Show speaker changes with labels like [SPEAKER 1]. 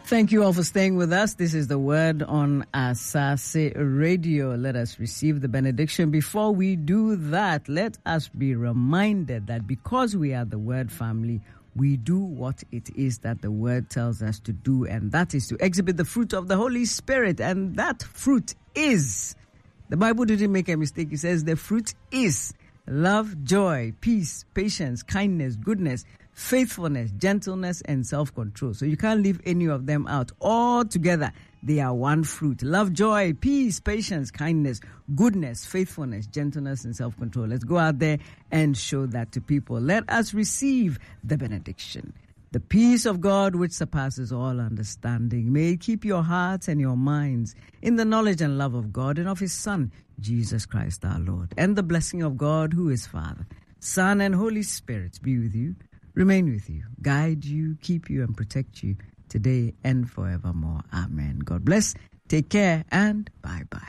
[SPEAKER 1] Thank you all for staying with us. This is the Word on Asase Radio. Let us receive the benediction. Before we do that, let us be reminded that because we are the Word family, we do what it is that the Word tells us to do, and that is to exhibit the fruit of the Holy Spirit. And that fruit is, the Bible didn't make a mistake. It says the fruit is love, joy, peace, patience, kindness, goodness, faithfulness, gentleness, and self-control. So you can't leave any of them out. All together, they are one fruit. Love, joy, peace, patience, kindness, goodness, faithfulness, gentleness, and self-control. Let's go out there and show that to people. Let us receive the benediction. The peace of God, which surpasses all understanding, may it keep your hearts and your minds in the knowledge and love of God and of His Son, Jesus Christ our Lord. And the blessing of God, who is Father, Son, and Holy Spirit, be with you, remain with you, guide you, keep you, and protect you today and forevermore. Amen. God bless. Take care and bye-bye.